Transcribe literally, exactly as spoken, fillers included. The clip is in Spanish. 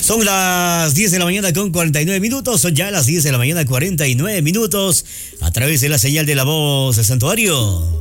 Son las diez de la mañana con cuarenta y nueve minutos, son ya las diez de la mañana cuarenta y nueve minutos, a través de la señal de La Voz de Santuario.